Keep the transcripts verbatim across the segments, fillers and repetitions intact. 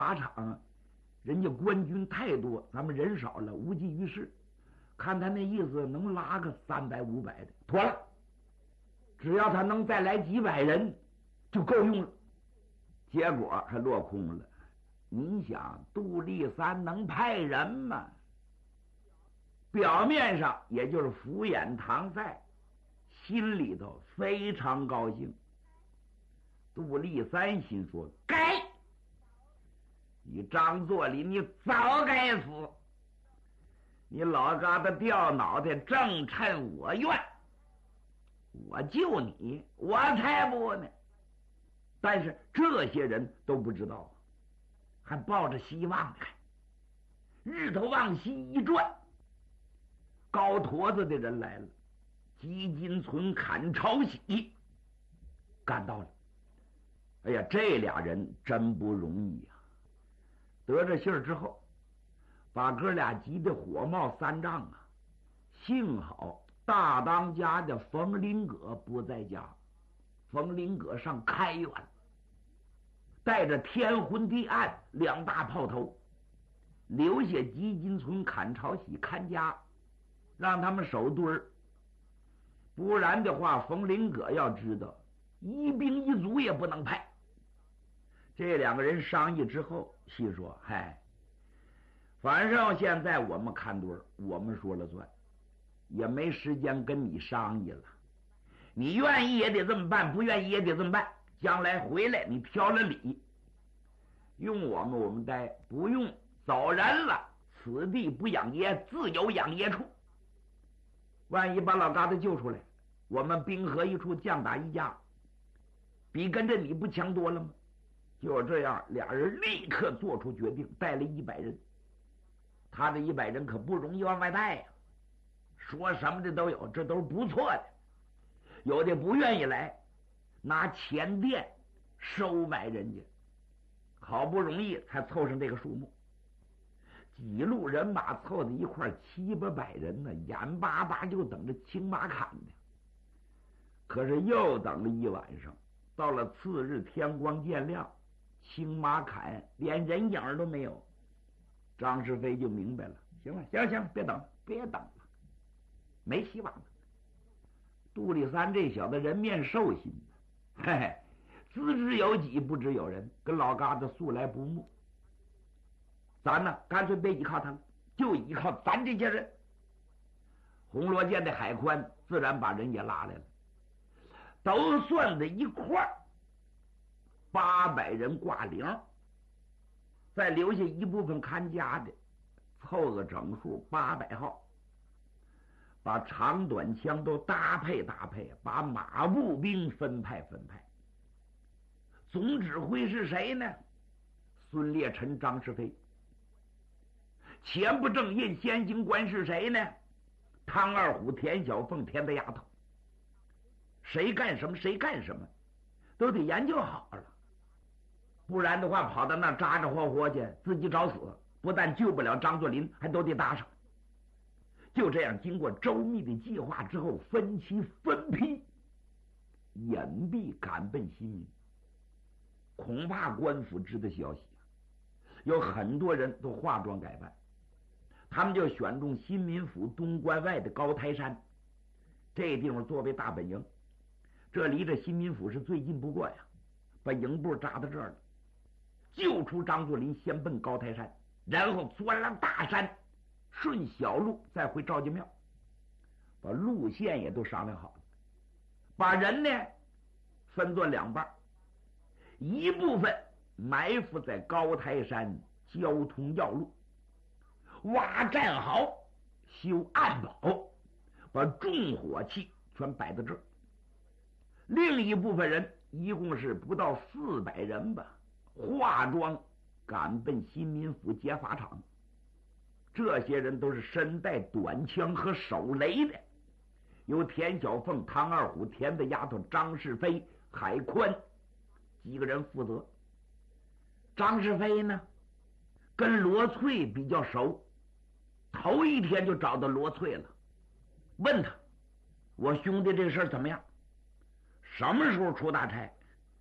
靶场人家官军太多，咱们人少了，无济于事。看他那意思，能拉个三百五百的，妥了。只要他能再来几百人，就够用了。结果还落空了。你想，杜立三能派人吗？表面上也就是敷衍搪塞，心里头非常高兴。杜立三心说：“该，你张作霖，你早该死！你老疙瘩掉脑袋，正趁我愿，我救你，我才不呢！”但是这些人都不知道，还抱着希望呢。日头往西一转，高坨子的人来了，吉金存、砍朝喜赶到了。哎呀，这俩人真不容易啊！得着信儿之后，把哥俩急得火冒三丈啊！幸好大当家的冯林葛不在家，冯林葛上开元，带着天昏地暗两大炮头，留下吉金存、砍朝喜看家，让他们守堆儿。不然的话，冯林葛要知道，一兵一卒也不能派。这两个人商议之后，细说：“嗨，反正现在我们看堆儿，我们说了算，也没时间跟你商议了。你愿意也得这么办，不愿意也得这么办。将来回来，你挑了理，用我们我们待，不用走人了。此地不养爷，自有养爷处。万一把老疙瘩救出来，我们兵合一处，将打一家，比跟着你不强多了吗？”就这样，俩人立刻做出决定，带了一百人。他这一百人可不容易往外带呀、啊，说什么的都有，这都是不错的。有的不愿意来，拿钱垫收买人家，好不容易才凑上这个数目。几路人马凑在一块，七八百人呢，眼巴巴就等着青马砍的。可是又等了一晚上，到了次日天光渐亮，青马砍连人影都没有。张世飞就明白了，行了，行行，别等了，别等了，没希望了。杜立三这小子人面兽心，嘿嘿，资之有己，不知有人，跟老疙瘩素来不睦。咱呢，干脆别依靠他了，就依靠咱这些人。红罗舰的海宽自然把人也拉来了，都算在一块儿，八百人挂零，再留下一部分看家的，凑个整数八百号。把长短枪都搭配搭配，把马步兵分派分派。总指挥是谁呢？孙烈臣、张世飞。前不正印先行官是谁呢？汤二虎、田小凤、田大丫头。谁干什么谁干什么都得研究好了，不然的话跑到那扎扎活活去，自己找死，不但救不了张作霖，还都得搭上。就这样，经过周密的计划之后，分期分批隐蔽赶奔新民。恐怕官府知道消息，有很多人都化妆改扮，他们就选中新民府东关外的高台山，这地方作为大本营，这离着新民府是最近不过呀，把营部扎到这儿了。救出张作霖，先奔高台山，然后钻了大山，顺小路再回赵家庙，把路线也都商量好了，把人呢分作两半，一部分埋伏在高台山交通要路，挖战壕，修暗堡，把重火器全摆在这儿；另一部分人一共是不到四百人吧，化妆赶奔新民府劫法场。这些人都是身带短枪和手雷的，由田小凤、汤二虎、田的丫头张世飞、海宽几个人负责。张世飞呢，跟罗翠比较熟，头一天就找到罗翠了，问他：“我兄弟这事儿怎么样？什么时候出大差？”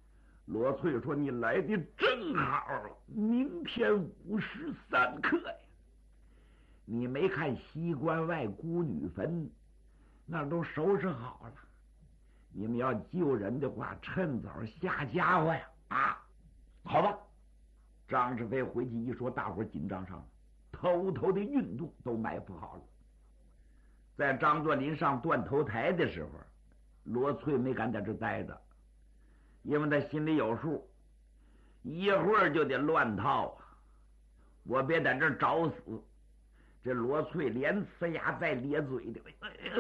罗翠说：“你来的正好，明天午时三刻呀。你没看西关外孤女坟，那都收拾好了。你们要救人的话，趁早下家伙呀！啊，好吧。”张世飞回去一说，大伙紧张上了，偷偷的运动都埋伏好了。在张作霖上断头台的时候，罗翠没敢在这待着，因为他心里有数，一会儿就得乱套啊！我别在这儿找死。这罗翠连呲牙带咧嘴的，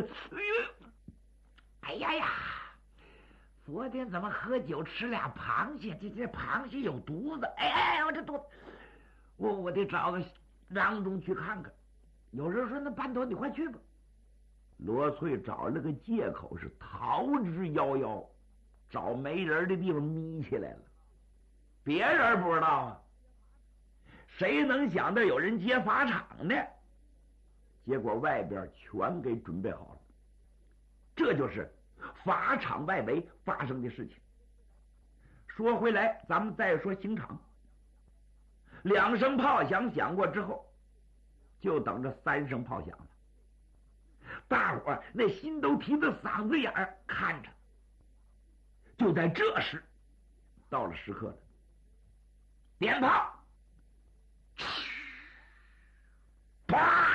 哎呀呀！昨天怎么喝酒吃俩螃蟹？这这螃蟹有毒子！哎哎，我这肚子，我我得找个郎中去看看。有人说那班头你快去吧。罗翠找了个借口是逃之夭夭，找没人的地方眯起来了。别人不知道啊，谁能想到有人劫法场呢？结果外边全给准备好了，这就是法场外围发生的事情。说回来，咱们再说刑场。两声炮响响过之后，就等着三声炮响了。大伙儿那心都提到嗓子眼儿，看着。就在这时，到了时刻了，点炮，啪！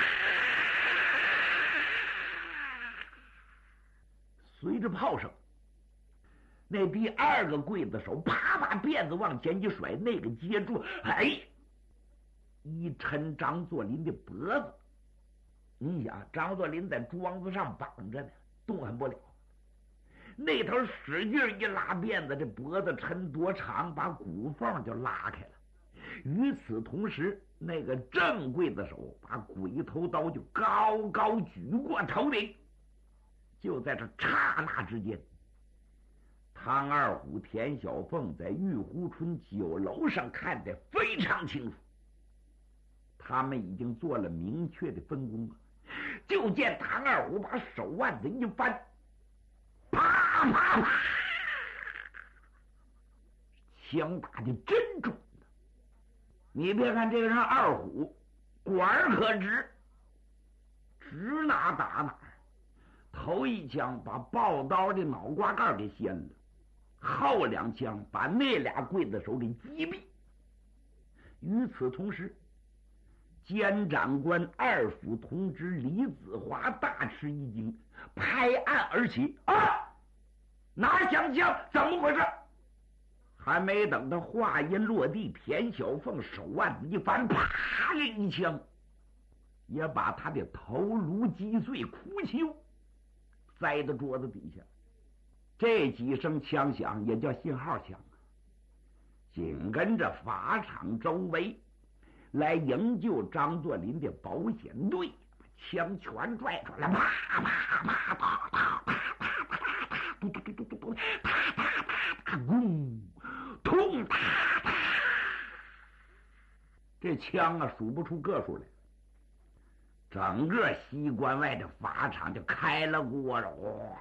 随着炮声，那第二个刽子手啪把辫子往前一甩，那个接住，哎，一抻张作霖的脖子。你想，张作霖在桩子上绑着呢，动弹不了。那头使劲一拉辫子，这脖子抻多长，把骨缝就拉开了。与此同时，那个正刽子手把鬼头刀就高高举过头顶。就在这刹那之间，汤二虎、田小凤在玉湖春酒楼上看得非常清楚，他们已经做了明确的分工了。就见唐二虎把手腕子一翻，啪啪啪，枪打的真准。你别看这个人二虎管儿可直，指哪打哪。头一枪把抱刀的脑瓜盖给掀了，后两枪把那俩刽子手给击毙。与此同时，监长官二府同知李子华大吃一惊，拍案而起：“啊，拿响枪，怎么回事？”还没等他话音落地，田小凤手腕子一翻，啪的一枪，也把他的头颅击碎，哭泣栽到桌子底下。这几声枪响也叫信号枪。紧跟着法场周围来营救张作霖的保险队，把枪全拽出来，啪啪啪啪啪啪啪啪啪，嘟嘟嘟嘟嘟嘟，啪啪啪啪，咕，痛啪啪。这枪啊，数不出个数来。整个西关外的法场就开了锅了，哇！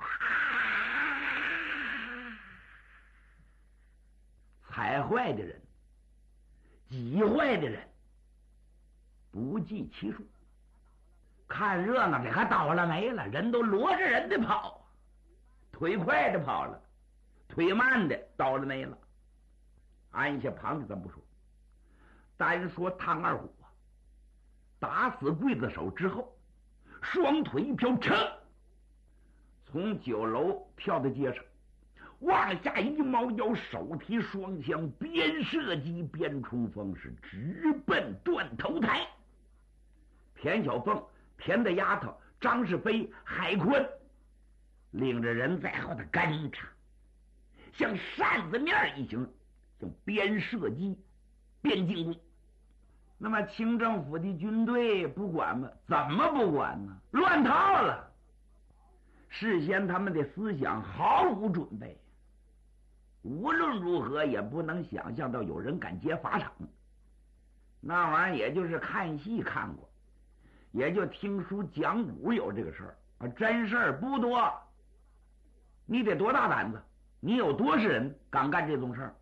踩坏的人，挤坏的人，不计其数。看热闹的还倒了霉了，人都罗着人的跑，腿快的跑了，腿慢的倒了霉了。按下旁的咱不说，单说汤二虎啊，打死刽子手之后，双腿一飘，噌，从酒楼跳到街上，往下一猫腰，手提双枪，边射击边冲锋，是直奔断头台。田小凤、田大丫头、张世飞、海坤领着人在后头跟着，像扇子面一行，像边射击边进攻。那么清政府的军队不管吗？怎么不管呢？乱套了。事先他们的思想毫无准备，无论如何也不能想象到有人敢劫法场。那玩意儿也就是看戏看过，也就听书讲古有这个事儿啊，真事儿不多。你得多大胆子？你有多少人敢干这种事儿？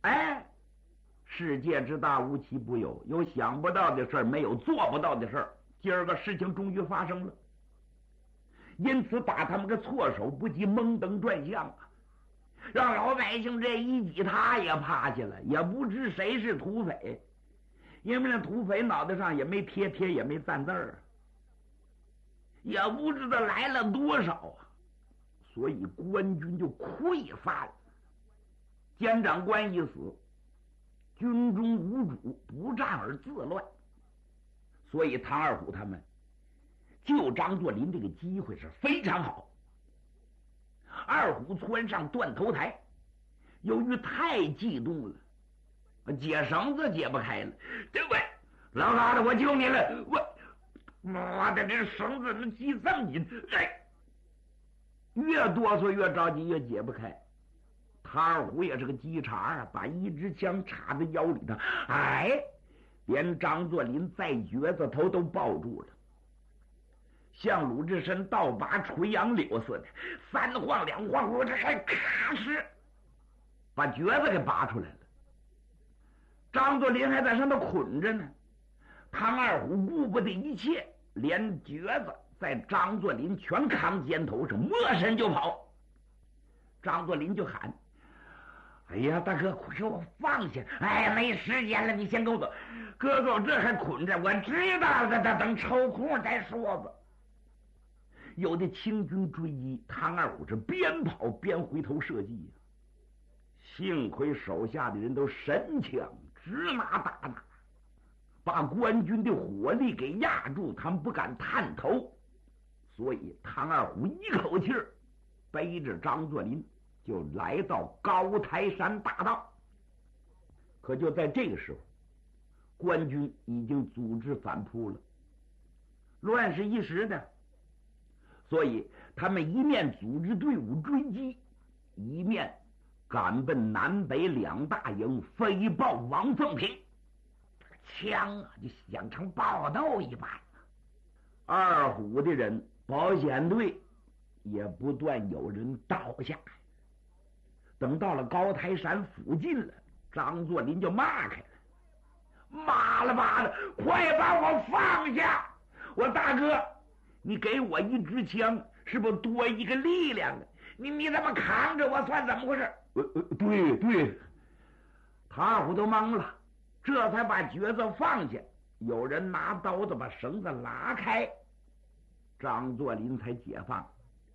哎，世界之大，无奇不有，有想不到的事儿，没有做不到的事儿。今儿个事情终于发生了，因此打他们个措手不及，蒙登转向啊，让老百姓这一挤，他也趴下了，也不知谁是土匪，因为那土匪脑袋上也没贴贴，也没赞字儿，也不知道来了多少啊，所以官军就溃散了。监长官一死，军中无主，不战而自乱。所以唐二虎他们救张作霖这个机会是非常好。二虎窜上断头台，由于太激动了，解绳子解不开了。对不对？老大的，我救你了！我妈的，这绳子能系这么紧？哎，越哆嗦越着急，越解不开。唐二虎也是个机茬啊，把一支枪插在腰里头，哎，连张作霖在橛子头都抱住了，像鲁智深倒拔垂杨柳似的，三晃两晃，我这还咔哧把橛子给拔出来了。张作霖还在上头捆着呢，唐二虎顾不得一切，连橛子在张作霖全扛肩头上，摸身就跑。张作霖就喊：哎呀，大哥，快给我放下！哎，没时间了，你先跟我走。哥哥，这还捆着，我知道了，等等抽空再说吧。有的清军追击，唐二虎是边跑边回头射击，幸亏手下的人都神枪，直拿打拿，把官军的火力给压住，他们不敢探头。所以唐二虎一口气儿背着张作霖就来到高台山大道。可就在这个时候，官军已经组织反扑了，乱是一时的，所以他们一面组织队伍追击，一面赶奔南北两大营，飞报王凤平。枪啊，就像成爆豆一般。二虎的人，保险队也不断有人倒下。等到了高台山附近了，张作霖就骂开了：妈了妈的，快把我放下！我大哥，你给我一支枪，是不是多一个力量啊？你你怎么扛着我算怎么回事？呃呃，对对，唐二虎都懵了，这才把橛子放下。有人拿刀子把绳子拉开，张作霖才解放。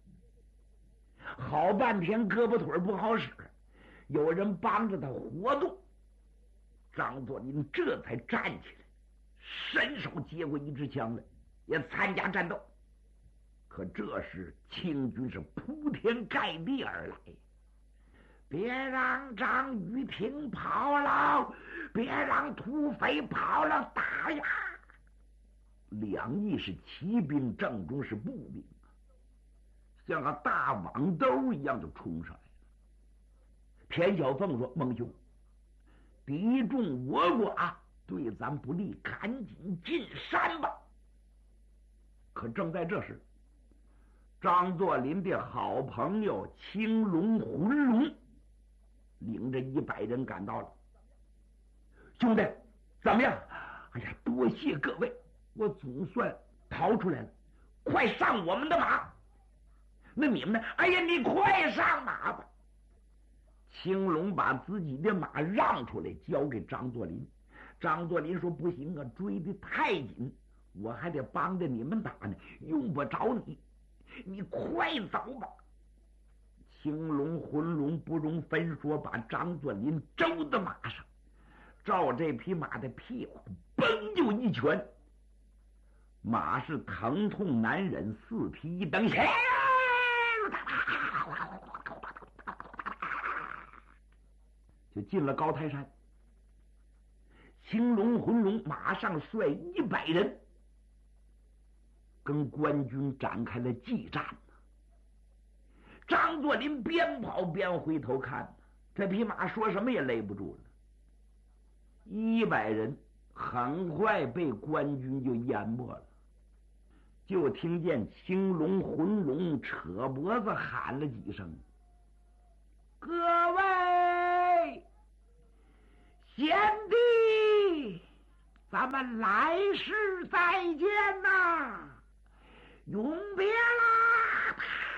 好半天胳膊腿不好使，有人帮着他活动，张作霖这才站起来，伸手接过一支枪来，也参加战斗。可这时清军是铺天盖地而来，别让张雨婷跑了，别让土匪跑了，打呀！两翼是骑兵，正中是步兵，像个大网兜一样就冲上来了。田小凤说：孟兄，敌众我寡，对咱不利，赶紧进山吧。可正在这时，张作霖的好朋友青龙浑龙领着一百人赶到了。兄弟，怎么样？哎呀，多谢各位，我总算逃出来了，快上我们的马。那你们呢？哎呀，你快上马吧。青龙把自己的马让出来，交给张作霖。张作霖说：不行啊，追得太紧，我还得帮着你们打呢，用不着你，你快走吧。青龙浑龙不容分说，把张作霖周到马上，照这匹马的屁股嘣就一拳，马是疼痛难忍，四蹄一蹬，就进了高台山。青龙浑龙马上率一百人跟官军展开了激战。张作霖边跑边回头看，这匹马说什么也勒不住了。一百人很快被官军就淹没了，就听见青龙浑龙扯脖子喊了几声：各位， 贤弟，咱们来世再见呐，永别啦！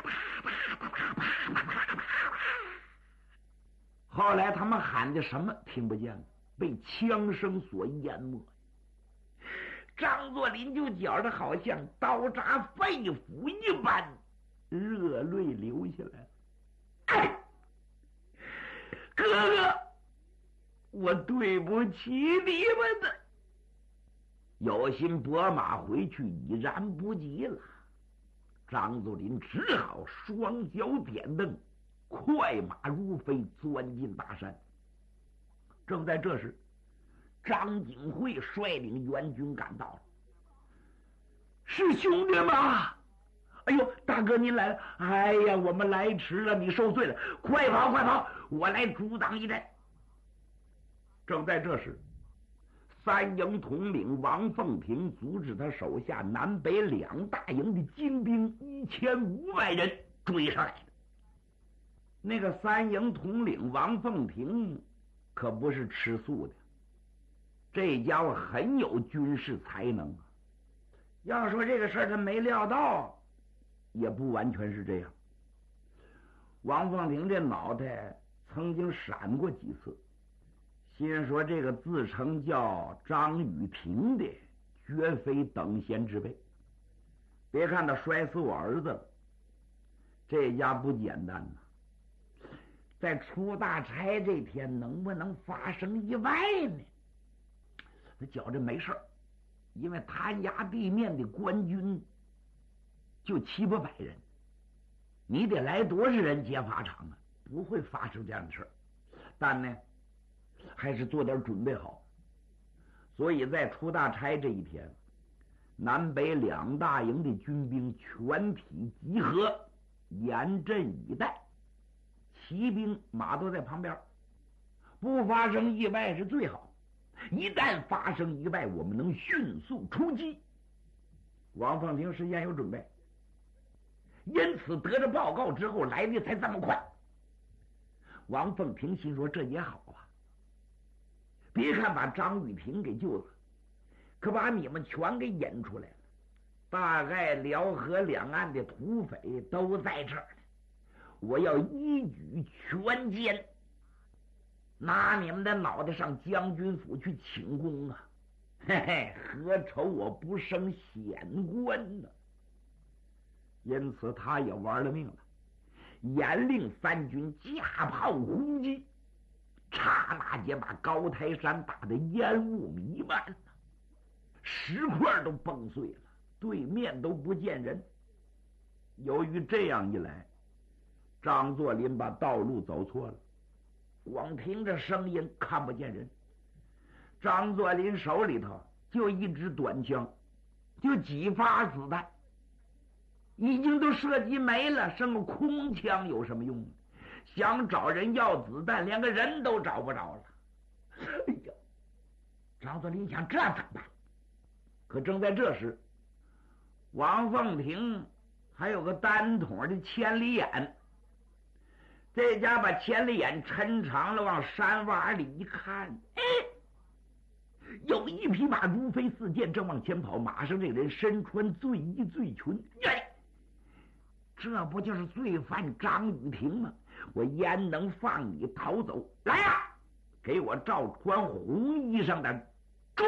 后来他们喊的什么听不见了，被枪声所淹没。张作霖就觉得好像刀扎肺腑一般，热泪流下来。哎，哥哥，我对不起你们的。有心拨马回去已然不及了，张作霖只好双脚点蹬，快马如飞，钻进大山。正在这时，张景惠率领援军赶到了。是兄弟吗？哎呦，大哥您来了！哎呀，我们来迟了，你受罪了，快跑快跑，我来阻挡一阵。正在这时，三营统领王凤亭组织他手下南北两大营的精兵一千五百人追上来了。那个三营统领王凤亭可不是吃素的，这家伙很有军事才能啊。要说这个事儿他没料到，也不完全是这样。王凤亭这脑袋曾经闪过几次，心说这个自称叫张雨婷的绝非等闲之辈。别看他摔死我儿子了，这家不简单呐。在出大差这天能不能发生意外呢？他觉着没事儿，因为谭衙地面的官军就七八百人，你得来多少人接法场啊？不会发生这样的事儿。但呢，还是做点准备好。所以在出大差这一天，南北两大营的军兵全体集合，严阵以待，骑兵马都在旁边，不发生意外是最好。一旦发生意外，我们能迅速出击。王凤亭事先有准备，因此得着报告之后来的才这么快。王凤亭心说这也好啊，别看把张雨婷给救了，可把你们全给引出来了。大概辽河两岸的土匪都在这儿呢，我要一举全歼，拿你们的脑袋上将军府去请功啊！嘿嘿，何愁我不升显官呢？因此他也玩了命了，严令三军架炮轰击，刹那间把高台山打得烟雾弥漫了，石块都崩碎了，对面都不见人。由于这样一来，张作霖把道路走错了，光听着声音看不见人。张作霖手里头就一支短枪，就几发子弹，已经都射击没了，剩个空枪有什么用呢？想找人要子弹，连个人都找不着了。哎呀，张作霖想这怎么办？可正在这时，王凤亭还有个单筒的千里眼，这家把千里眼抻长了，往山洼里一看，哎，有一匹马如飞似箭，正往前跑，马上这个人身穿醉衣醉裙，哎，这不就是罪犯张雨婷吗？我焉能放你逃走？来呀、啊，给我照穿红衣裳的追！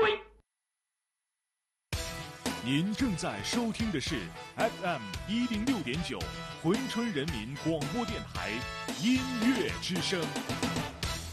您正在收听的是 F M 一零六点九，珲春人民广播电台音乐之声。